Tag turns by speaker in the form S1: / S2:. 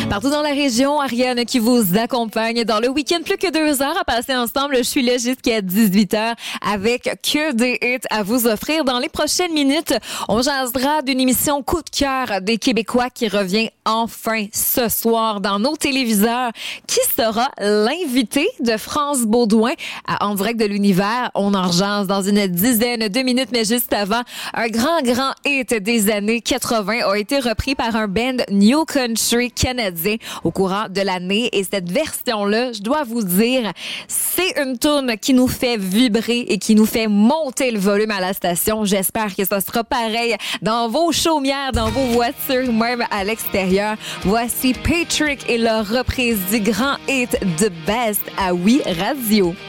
S1: Partout dans la région, Ariane qui vous accompagne dans le week-end. Plus que 2 heures à passer ensemble. Je suis là jusqu'à 18h avec que des hits à vous offrir. Dans les prochaines minutes, on jasera d'une émission coup de cœur des Québécois qui revient enfin ce soir dans nos téléviseurs. Qui sera l'invité de France Baudouin En direct de l'univers? On en jase dans une dizaine de minutes, mais juste avant, un grand hit des années 80 a été repris par un band New Country canadien au courant de l'année. Et cette version-là, je dois vous dire, c'est une tourne qui nous fait vibrer et qui nous fait monter le volume à la station. J'espère que ça sera pareil dans vos chaumières, dans vos voitures, même à l'extérieur. Voici Patrick et leur reprise du grand hit The Best à Oui Radio.